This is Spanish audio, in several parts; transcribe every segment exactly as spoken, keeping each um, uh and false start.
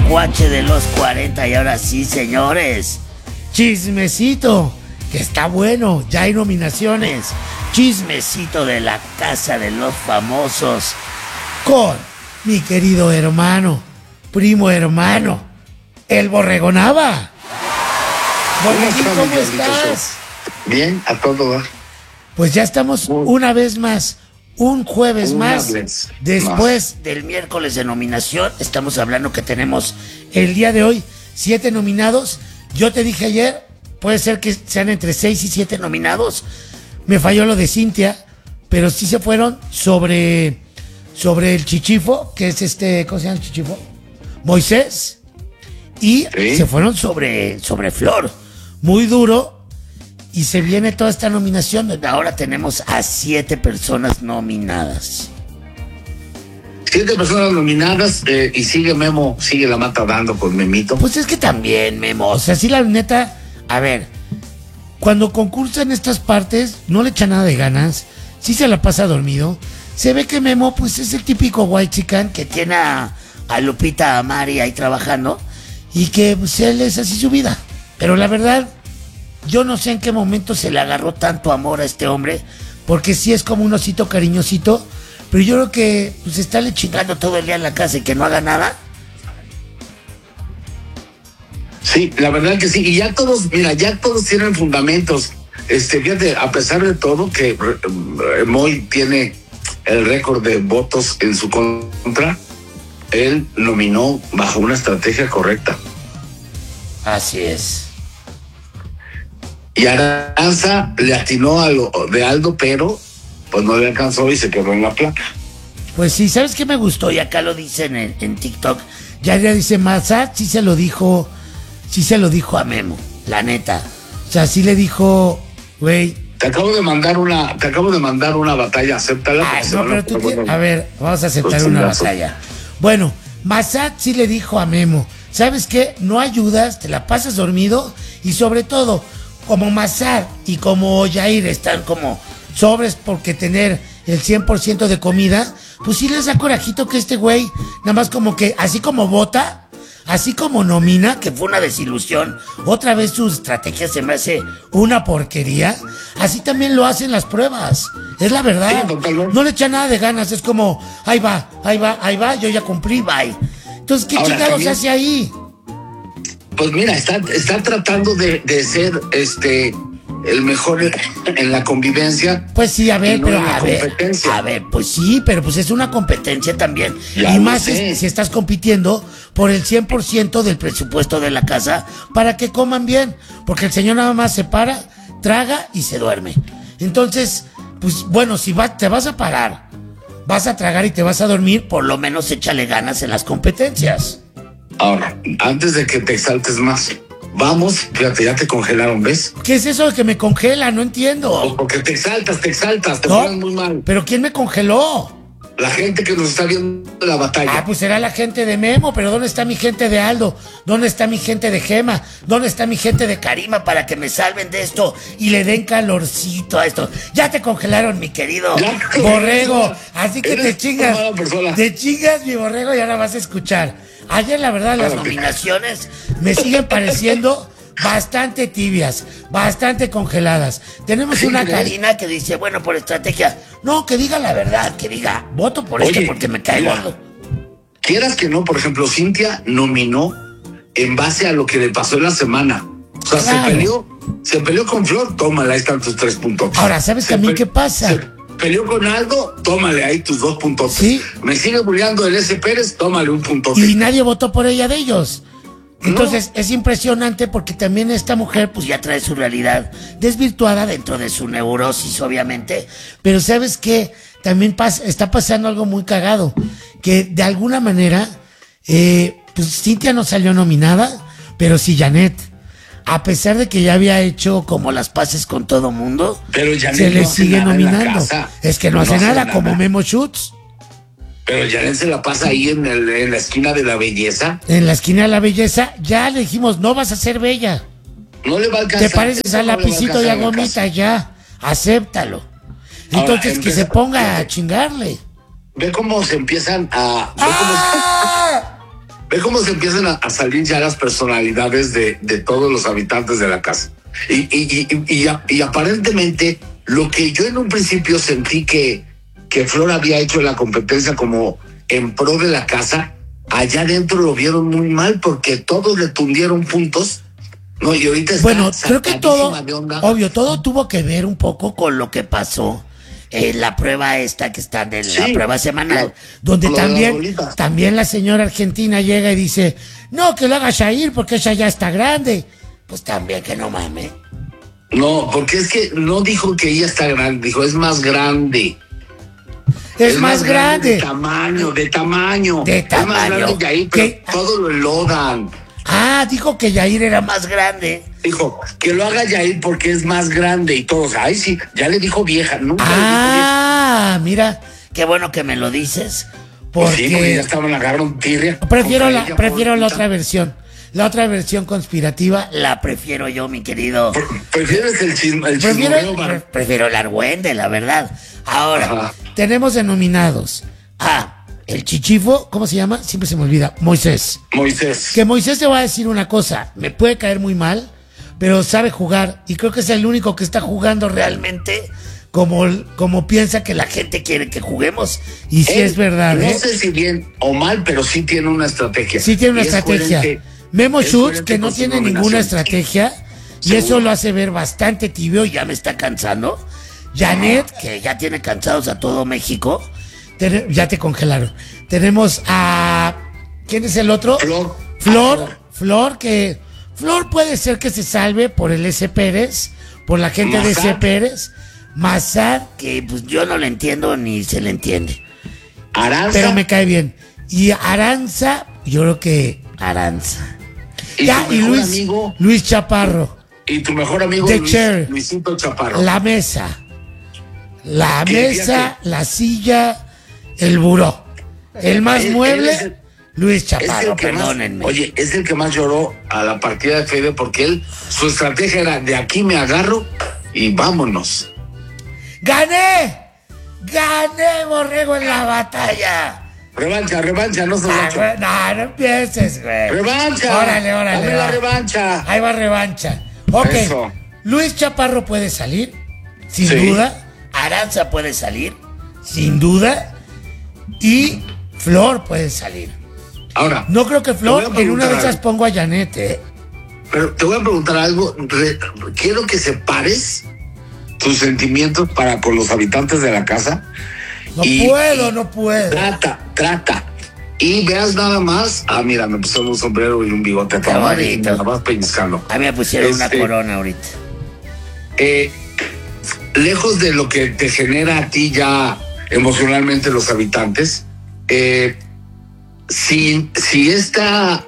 tlacuache de los cuarenta. Y ahora sí, señores, chismecito, que está bueno, ya hay nominaciones. Chismecito de la Casa de los Famosos con mi querido hermano, primo hermano, el Borrego Nava. Borreguín, ¿cómo estás? Bien, a todo va. Pues ya estamos una vez más, un jueves Una más, vez después más. del miércoles de nominación. Estamos hablando que tenemos el día de hoy siete nominados. Yo te dije ayer, puede ser que sean entre seis y siete nominados. Me falló lo de Cintia, pero sí se fueron sobre, sobre el Chichifo, que es este, ¿cómo se llama el Chichifo? Moisés. Y ¿Sí? se fueron sobre, sobre Flor. Muy duro. Y se viene toda esta nominación, donde ahora tenemos a siete personas nominadas. Siete personas nominadas eh, y sigue Memo, sigue la mata dando con Memito. Pues es que también, Memo, o sea, sí, la neta, a ver, cuando concursa en estas partes, no le echa nada de ganas, sí se la pasa dormido. Se ve que Memo, pues es el típico white chican que tiene a, a Lupita, a Mari ahí trabajando, y que pues él es así su vida. Pero la verdad, yo no sé en qué momento se le agarró tanto amor a este hombre, porque sí es como un osito cariñosito, pero yo creo que pues estarle chingando todo el día en la casa y que no haga nada. Sí, la verdad que sí. Y ya todos, mira, ya todos tienen fundamentos. Este, fíjate, a pesar de todo, que eh, Moy tiene el récord de votos en su contra, él nominó bajo una estrategia correcta. Así es. Y Aranza le atinó a lo de Aldo, pero pues no le alcanzó y se quedó en la placa. Pues sí, ¿sabes qué me gustó? Y acá lo dicen en, en TikTok. Ya ya dice Mazat, sí se lo dijo, sí se lo dijo a Memo, la neta. O sea, sí le dijo, güey. Te acabo de mandar una, te acabo de mandar una batalla, acéptala. Ay, porque se no, van pero tú poner tienes- buenos a ver, vamos a aceptar los una chingazos. batalla. Bueno, Mazat sí le dijo a Memo, ¿sabes qué? No ayudas, te la pasas dormido y sobre todo, como Mazat y como Yair están como sobres porque tener el cien por ciento de comida, pues sí les da corajito que este güey, nada más como que, así como vota, así como nomina, que fue una desilusión, otra vez su estrategia se me hace una porquería, así también lo hacen las pruebas, es la verdad. Sí, totalmente. No le echa nada de ganas, es como, ahí va, ahí va, ahí va, yo ya cumplí, bye. Entonces, ¿qué Ahora, chingados también- hace ahí? Pues mira, está, está tratando de, de ser este el mejor en la convivencia. Pues sí, a ver, y no pero en la a ver, competencia. a ver, pues sí, pero pues es una competencia también. Ya y lo más sé. es- si estás compitiendo por el cien por ciento del presupuesto de la casa para que coman bien, porque el señor nada más se para, traga y se duerme. Entonces, pues bueno, si va, te vas a parar, vas a tragar y te vas a dormir, por lo menos échale ganas en las competencias. Ahora, antes de que te exaltes más, vamos, fíjate, ya te congelaron, ¿ves? ¿Qué es eso de que me congela? No entiendo. Porque te exaltas, te exaltas, te ¿No? pones muy mal. ¿Pero quién me congeló? La gente que nos está viendo la batalla. Ah, pues será la gente de Memo, pero ¿dónde está mi gente de Aldo? ¿Dónde está mi gente de Gema? ¿Dónde está mi gente de Karima para que me salven de esto y le den calorcito a esto? Ya te congelaron, mi querido Ya te borrego. congelaron. Así que Eres te una chingas. mala persona. Te chingas, mi borrego, y ahora vas a escuchar. Ayer, la verdad, las Claro que- nominaciones me siguen pareciendo bastante tibias, bastante congeladas. Tenemos ¿Sí una crees? Karina que dice, bueno, por estrategia, no, que diga la verdad, que diga, voto por este Oye, porque me cae mira. gordo. Quieras que no, por ejemplo, Cintia nominó en base a lo que le pasó en la semana. O sea, Claro. se peleó, se peleó con Flor, tómale, ahí están tus tres puntos. Ahora, ¿sabes Se también pe- qué pasa? Se peleó con Aldo, tómale ahí tus dos puntos. Sí. Me sigue bulleando el S. Pérez, tómale un punto. Y nadie votó por ella de ellos. Entonces es impresionante porque también esta mujer pues ya trae su realidad desvirtuada dentro de su neurosis, obviamente. Pero ¿sabes qué? También pas- está pasando algo muy cagado. Que de alguna manera, eh, pues Cintia no salió nominada, pero sí Janet. A pesar de que ya había hecho como las paces con todo mundo, Pero Janet se le no hace sigue nada en la nominando. casa. Es que no, hace, No hace nada, nada. como Memo Schutz. Pero Janet se la pasa ahí en, el- en la esquina de la belleza. En la esquina de la belleza, ya le dijimos, no vas a ser bella. No le va a alcanzar. Te pareces Eso al no le va a lapicito y a alcanzar en la gomita, casa. ya. Acéptalo. Ahora, Entonces en que vez se de- ponga a chingarle. Ve cómo se empiezan a... Ve cómo, ¡Ah! ve cómo se empiezan a, a salir ya las personalidades de, de todos los habitantes de la casa. Y, y, y, y, y aparentemente lo que yo en un principio sentí que, que Flor había hecho en la competencia como en pro de la casa, allá adentro lo vieron muy mal porque todos le tundieron puntos. No, y ahorita está bueno, creo que todo, obvio, todo ¿no? tuvo que ver un poco con lo que pasó en la prueba esta que está de Sí, la prueba semanal, la- donde lo de también, las bolitas. también la señora argentina llega y dice, no, que lo haga Shair porque ella ya está grande. Pues también que no mames. No, porque es que no dijo que ella está grande, dijo es más grande. Es, más grande. De tamaño, de tamaño. De Es más tamaño. grande que ahí, pero ¿Qué? todo lo enlodan. Ah, dijo que Yair era más grande. Dijo, que lo haga Yair porque es más grande y todos. Ay, sí, ya le dijo vieja, nunca le dijo vieja. Ah, mira, qué bueno que me lo dices. Pues sí, porque ya Porque estaban agarrando tirria. prefiero contra la, ella, prefiero la pobrecita. otra versión. La otra versión conspirativa la prefiero yo, mi querido. Pre- ¿Prefieres el chisme, el Prefiero, chismorreo, pre- Mar? prefiero el argüende, la verdad. Ahora, Ajá. tenemos denominados a el chichifo, ¿cómo se llama? Siempre se me olvida, Moisés. Moisés. Que Moisés te va a decir una cosa, me puede caer muy mal, pero sabe jugar y creo que es el único que está jugando realmente como, como piensa que la gente quiere que juguemos. Y si Él, es verdad, no ¿eh? sé si bien o mal, pero sí tiene una estrategia. Sí tiene una Y es estrategia. coherente- Memo es Schutz, coherente que no con su tiene nominación. ninguna estrategia, y Seguro. eso lo hace ver bastante tibio, ya me está cansando. Janet, que ya tiene cansados a todo México, Tene- ya te congelaron. Tenemos a... ¿Quién es el otro? Flor. Flor, Ah, Flor. Flor, que... Flor puede ser que se salve por el S. Pérez, por la gente de S. Massad. Pérez. Massad, que pues yo no le entiendo ni se le entiende. Aranza. Pero me cae bien. Y Aranza, yo creo que Aranza. y Ya, tu y mejor Luis, amigo. Luis Chaparro. Y tu mejor amigo The Luis, Chair. Luisito Chaparro. La mesa. La Que mesa, fíjate. la silla, el buró. El más Él- mueble, él es el- Luis Es Chaparro, el que más, perdónenme. oye, es el que más lloró a la partida de Fede porque él, su estrategia era de aquí me agarro y vámonos. ¡Gané! ¡Gané, borrego, en la batalla! Revancha, revancha, no se Ah, macho. güey, no, no empieces, güey. Revancha. Órale, órale. Dame la va. revancha. Ahí va revancha. Ok. Eso. Luis Chaparro puede salir, sin Sí. duda. Aranza puede salir, sin duda. Y Flor puede salir. Ahora, No creo que Te Flor, voy a en una de preguntar esas algo. pongo a Janet, ¿eh? pero te voy a preguntar algo. Re- quiero que separes tus sentimientos para con los habitantes de la casa. No Y- puedo, y no puedo. Trata, trata. Y veas nada más. Ah, mira, me pusieron un sombrero y un bigote. Qué toda madre, y bonito. me la vas pellizcando. A mí me pusieron Este- una corona ahorita. Eh, lejos de lo que te genera a ti ya emocionalmente los habitantes, eh, si, si esta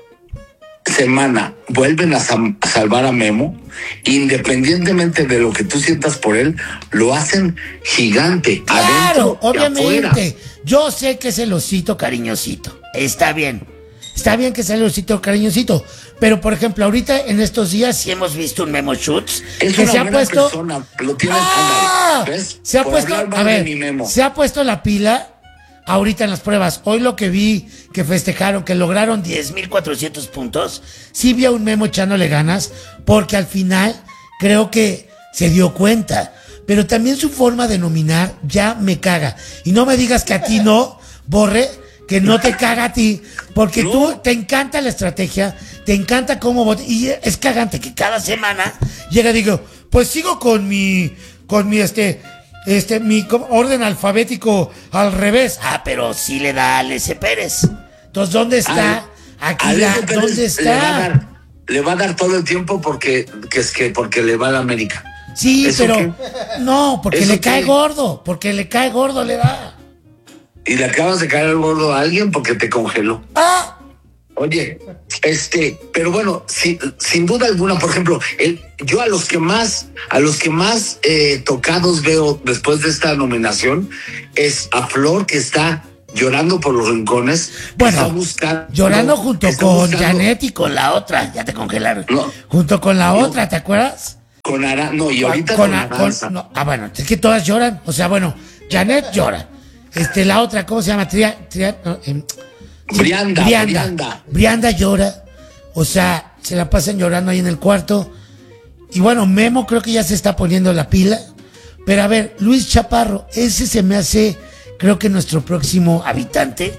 semana vuelven a, sam- a salvar a Memo, independientemente de lo que tú sientas por él, lo hacen gigante. Claro, adentro y afuera. obviamente. Yo sé que es el osito cariñosito. Está bien. Está bien que sea el osito cariñosito. Pero, por ejemplo, ahorita en estos días sí hemos visto un Memo Schutz Es que una se ha buena puesto. persona, lo tiene ¡Ah! ándale, ¿ves? Se ha Por puesto, hablar mal a de ver, mi Memo. se ha puesto la pila ahorita en las pruebas. Hoy lo que vi que festejaron, que lograron diez mil cuatrocientos puntos, sí vi a un Memo echándole ganas, porque al final creo que se dio cuenta. Pero también su forma de nominar ya me caga. Y no me digas que a ti no, Borre, que no te caga a ti, porque No. tú te encanta la estrategia, te encanta cómo vot- y es cagante que cada semana llega y digo, pues sigo con mi, con mi este, este, mi ¿cómo? Orden alfabético al revés. Ah, pero sí le da al S. Pérez. Entonces, ¿dónde está? Al- Aquí al la, F. Pérez ¿dónde Le va, a está? dar, le va a dar todo el tiempo porque, que es que porque le va a la América. Sí, ¿Eso pero qué? no, porque ¿Eso le cae qué? gordo, porque le cae gordo, le da. Y le acabas de caer el gordo a alguien porque te congeló. Ah, Oye, este, pero bueno, si- sin duda alguna, por ejemplo, el, yo a los que más, a los que más eh, tocados veo después de esta nominación es a Flor, que está llorando por los rincones. que Bueno, está buscando- llorando junto está con buscando- Janet y con la otra, ya te congelaron. No. Junto con la No. otra, ¿te acuerdas? Con Ara, no, y ahorita con, con, a- con- Aranza. no, ah, bueno, es que todas lloran. O sea, bueno, Janet llora. Este, la otra, ¿cómo se llama? Tria, tria, no, em, Brianda, Brianda, Brianda. Brianda llora. O sea, se la pasan llorando ahí en el cuarto. Y bueno, Memo creo que ya se está poniendo la pila. Pero a ver, Luis Chaparro, ese se me hace, creo que nuestro próximo habitante,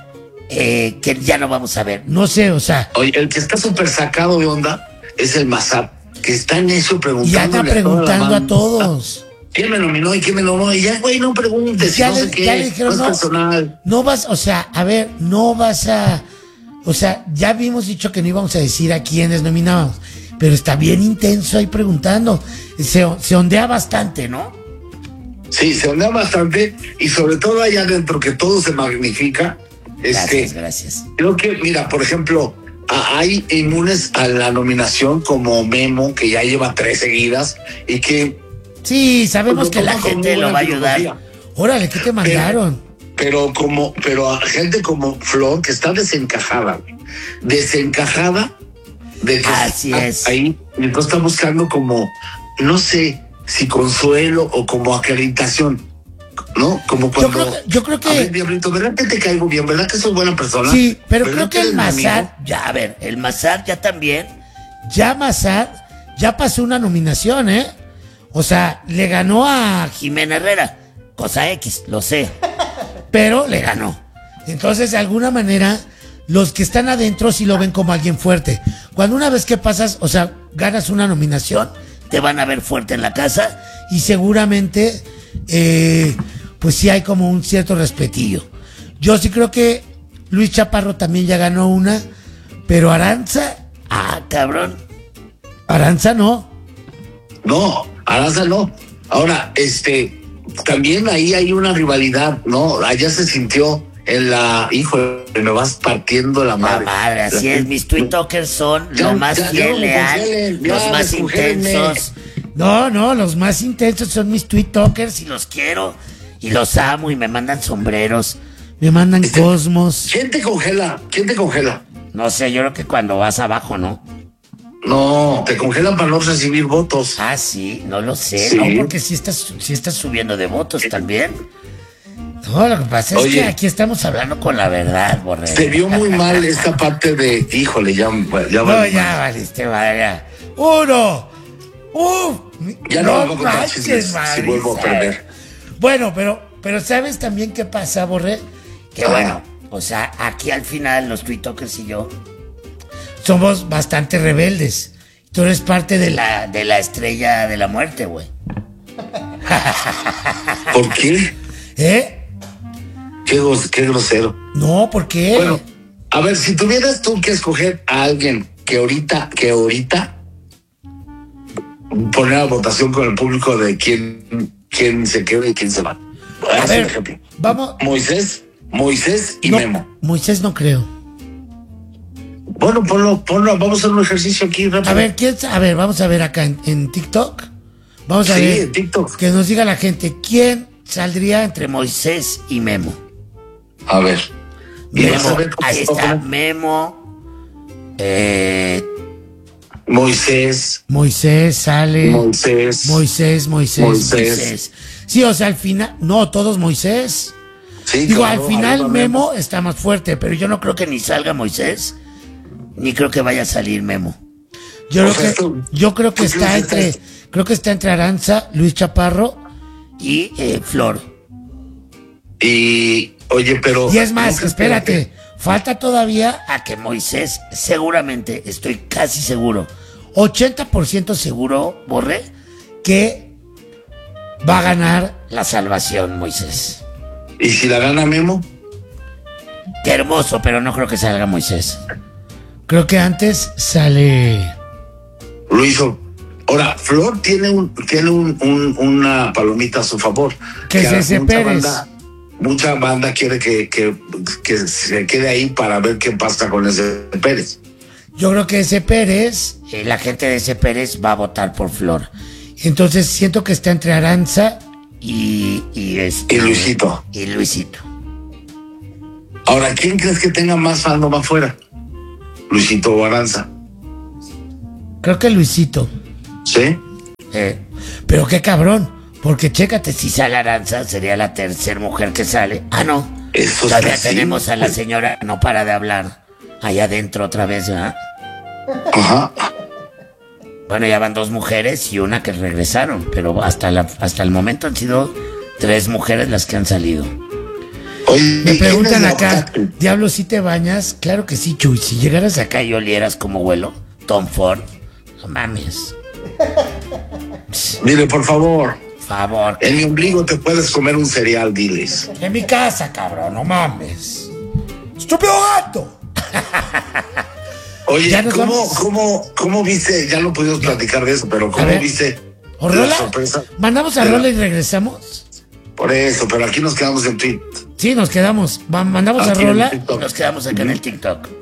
eh, que ya no vamos a ver. No sé, o sea. Oye, el que está súper sacado de onda es el Mazap, que está en eso preguntando. Y anda preguntando a todos. ¿Quién me nominó y quién me nominó? Y ya, güey, no preguntes, ya no le, sé qué, ya le dijeron, no es personal. No vas, o sea, a ver, no vas a... O sea, ya habíamos dicho que no íbamos a decir a quiénes nominábamos, pero está bien intenso ahí preguntando. Se, se ondea bastante, ¿no? Sí, se ondea bastante y sobre todo allá adentro que todo se magnifica. Gracias, este, gracias. Creo que, mira, por ejemplo, a, hay inmunes a la nominación como Memo, que ya lleva tres seguidas y que... Sí, sabemos pues, que la con gente muy lo va a buena ayudar. Órale, ¿qué te mandaron? Pero, pero como, pero a gente como Flor, que está desencajada, güey. desencajada de que Así está es. ahí, y entonces está buscando como, no sé, si consuelo o como acreditación, ¿no? Como cuando... Yo creo que... Yo creo que a ver, Diablito, ¿verdad que te caigo bien? ¿Verdad que soy buena persona? sí, pero ¿verdad creo que el eres mi amigo? Mazar, ya, a ver, el Mazar ya también, ya Mazar, ya pasó una nominación, ¿eh? O sea, le ganó a Jimena Herrera, cosa X, lo sé, pero le ganó. Entonces, de alguna manera, los que están adentro sí lo ven como alguien fuerte. Cuando una vez que pasas, o sea, ganas una nominación, te van a ver fuerte en la casa y seguramente, eh, pues sí hay como un cierto respetillo. Yo sí creo que Luis Chaparro también ya ganó una, pero Aranza, ah, cabrón, Aranza no. No, Aranza no. Ahora, este, también ahí hay una rivalidad, ¿no? Allá se sintió en la, hijo, me vas partiendo la madre. La madre, así La- es, mis tweetokers son Ya, lo más ya, ya fiel, no me leal, congelen, ya, los más descongélenme. intensos. No, no, los más intensos son mis tweetokers y los quiero y los amo y me mandan sombreros, me mandan Este- cosmos. ¿Quién te congela? ¿Quién te congela? No sé, yo creo que cuando vas abajo, ¿no? No, te congelan para no recibir votos. Ah, sí, no lo sé, Sí. no, porque si estás, si estás subiendo de votos también. No, lo que pasa es Oye. que aquí estamos hablando con la verdad, Borrego. Se vio muy mal esta parte de, híjole, ya, ya No, vale ya mal. valiste, madre. ya. Uno. Uf. Ya no no me voy a contar manches, chismes si Marisa. vuelvo a perder. Bueno, pero, pero ¿sabes también qué pasa, Borre? Que Ah. bueno, o sea, aquí al final los tweetokers y yo somos bastante rebeldes. Tú eres parte de la, de la estrella de la muerte, güey. ¿Por qué? ¿Eh? Qué, gros- qué grosero. No, ¿por qué? Bueno, a ver, si tuvieras tú que escoger a alguien que ahorita, que ahorita poner a votación con el público de quién, quién se queda y quién se va. Voy a a hacer ver, un ejemplo. vamos. Moisés, Moisés y No, Memo. Moisés no creo. Bueno, ponlo, ponlo, vamos a hacer un ejercicio aquí rápido. A ver, ¿quién, sa- a ver, vamos a ver acá en, en TikTok. Vamos a Sí, ver. en TikTok. Que nos diga la gente quién saldría entre Moisés y Memo. A ver. Y vas a Memo, ver cómo ahí se va a está poner. Memo. Eh, Moisés, Moisés sale. Moisés, Moisés, Moisés, Moisés. Moisés. Sí, o sea, al final, no, todos Moisés. Sí, Digo, claro, al final arriba Memo está más fuerte, pero yo no creo que ni salga Moisés, ni creo que vaya a salir Memo. Yo O creo sea, que, tú- yo creo que tú está piensas entre, esto. creo que está entre Aranza, Luis Chaparro y eh, Flor. Y, oye, pero... Y es más, ¿no crees espérate, que- falta todavía a que Moisés, seguramente, estoy casi seguro, ochenta por ciento seguro, Borré, que va a ganar la salvación, Moisés. ¿Y si la gana Memo? Qué hermoso, pero no creo que salga Moisés. Creo que antes sale... Lo hizo. Ahora, Flor tiene un tiene un, un- una palomita a su favor. Que es ese mucha Pérez. Banda, mucha banda quiere que, que, que se quede ahí para ver qué pasa con ese Pérez. Yo creo que ese Pérez, eh, la gente de ese Pérez va a votar por Flor. Entonces siento que está entre Aranza y... Y, este, Y Luisito. Y Luisito. Ahora, ¿quién crees que tenga más fandom afuera? Luisito o Aranza. Creo que Luisito. ¿Sí? Eh, pero qué cabrón, porque chécate, si sale Aranza, sería la tercera mujer que sale. Ah, no. Eso Todavía está tenemos así. a la señora, no para de hablar. Allá adentro otra vez, ¿verdad? Ajá. Bueno, ya van dos mujeres y una que regresaron, pero hasta, la, hasta el momento han sido tres mujeres las que han salido. Oye, Me preguntan ¿quién es la acá, otaku? Diablo, ¿sí te bañas? Claro que sí, Chuy. Si llegaras acá y olieras como huelo, Tom Ford, no mames. Dile, por favor, Favor. en mi ombligo te puedes comer un cereal, diles. En mi casa, cabrón, no mames. ¡Estúpido gato! Oye, Ya nos ¿cómo, vamos. cómo, ¿cómo viste? Ya no pudimos platicar de eso, pero A ¿cómo ver. viste ¿O la Rola? sorpresa? ¿Mandamos a Pero- Rola y regresamos? Por eso, pero aquí nos quedamos en tweet. Sí, nos quedamos. Va- Mandamos a Aquí en Rola y TikTok. nos quedamos acá en el TikTok.